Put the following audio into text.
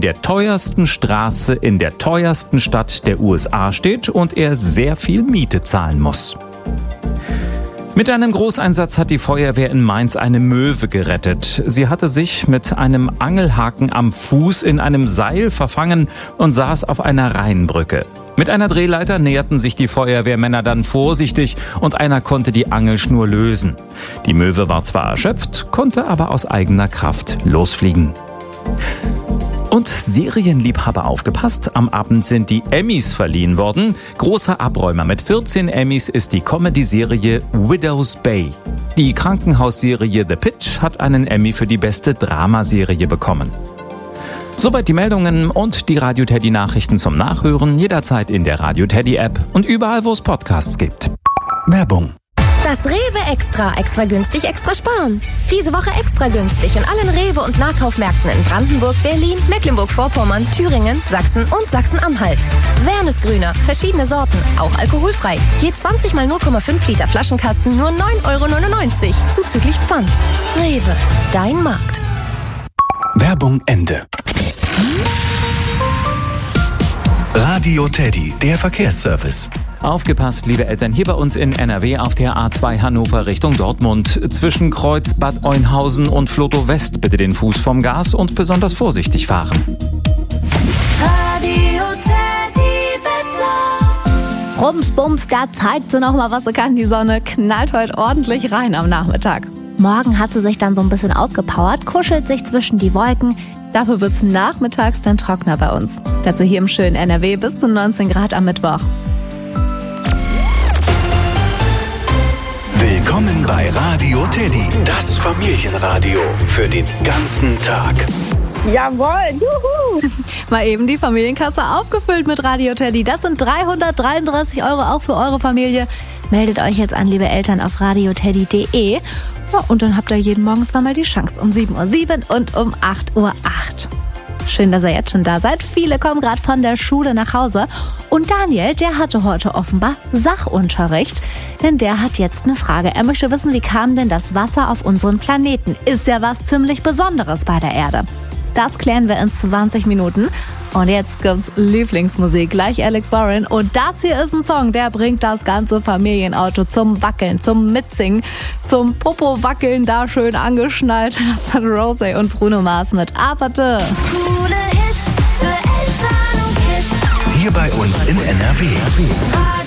der teuersten Straße in der teuersten Stadt der USA steht und er sehr viel Miete zahlen muss. Mit einem Großeinsatz hat die Feuerwehr in Mainz eine Möwe gerettet. Sie hatte sich mit einem Angelhaken am Fuß in einem Seil verfangen und saß auf einer Rheinbrücke. Mit einer Drehleiter näherten sich die Feuerwehrmänner dann vorsichtig und einer konnte die Angelschnur lösen. Die Möwe war zwar erschöpft, konnte aber aus eigener Kraft losfliegen. Und Serienliebhaber aufgepasst, am Abend sind die Emmys verliehen worden. Großer Abräumer mit 14 Emmys ist die Comedy-Serie Widow's Bay. Die Krankenhausserie The Pitt hat einen Emmy für die beste Dramaserie bekommen. Soweit die Meldungen und die Radio Teddy Nachrichten zum Nachhören jederzeit in der Radio Teddy App und überall, wo es Podcasts gibt. Werbung. Das Rewe Extra günstig, extra sparen. Diese Woche extra günstig in allen Rewe- und Nahkaufmärkten in Brandenburg, Berlin, Mecklenburg-Vorpommern, Thüringen, Sachsen und Sachsen-Anhalt. Wernesgrüner, verschiedene Sorten, auch alkoholfrei. Je 20 mal 0,5 Liter Flaschenkasten nur 9,99 € zuzüglich Pfand. Rewe, dein Markt. Werbung Ende. Radio Teddy, der Verkehrsservice. Aufgepasst, liebe Eltern, hier bei uns in NRW auf der A2 Hannover Richtung Dortmund. Zwischen Kreuz Bad Oeynhausen und Flotow West bitte den Fuß vom Gas und besonders vorsichtig fahren. Radio Teddy Wetter. Rums, bums, da zeigt sie nochmal, was sie kann. Die Sonne knallt heute ordentlich rein am Nachmittag. Morgen hat sie sich dann so ein bisschen ausgepowert, kuschelt sich zwischen die Wolken. Dafür wird es nachmittags dann trockener bei uns. Dazu hier im schönen NRW bis zu 19 Grad am Mittwoch. Willkommen bei Radio Teddy, das Familienradio für den ganzen Tag. Jawohl, juhu! Mal eben die Familienkasse aufgefüllt mit Radio Teddy. Das sind 333 € auch für eure Familie. Meldet euch jetzt an, liebe Eltern, auf radioteddy.de. Ja, und dann habt ihr jeden Morgen zweimal die Chance um 7:07 Uhr und um 8:08 Uhr. Schön, dass ihr jetzt schon da seid. Viele kommen gerade von der Schule nach Hause. Und Daniel, der hatte heute offenbar Sachunterricht. Denn der hat jetzt eine Frage. Er möchte wissen, wie kam denn das Wasser auf unseren Planeten? Ist ja was ziemlich Besonderes bei der Erde. Das klären wir in 20 Minuten. Und jetzt gibt's Lieblingsmusik, gleich Alex Warren. Und das hier ist ein Song, der bringt das ganze Familienauto zum Wackeln, zum Mitsingen, zum Popo-Wackeln, da schön angeschnallt. Das sind Rosé und Bruno Mars mit Aperte. Coole Hits für Eltern und Kids. Hier bei uns in NRW. Radio